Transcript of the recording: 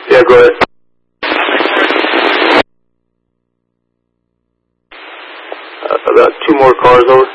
Yeah, go ahead. About 2 more cars over.